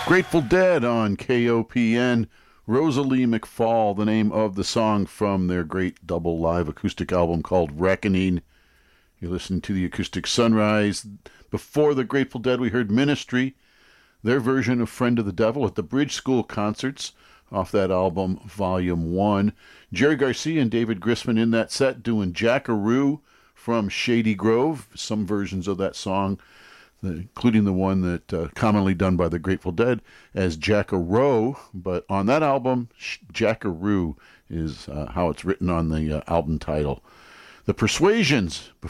Grateful Dead on KOPN. Rosalie McFall, the name of the song from their great double live acoustic album called Reckoning. You listened to the Acoustic Sunrise. Before the Grateful Dead, we heard Ministry, their version of Friend of the Devil at the Bridge School Concerts off that album, Volume 1. Jerry Garcia and David Grisman in that set doing Jackaroo from Shady Grove, some versions of that song, including the one that commonly done by the Grateful Dead as Jackaroo. But on that album, Jackaroo is how it's written on the album title. The Persuasions,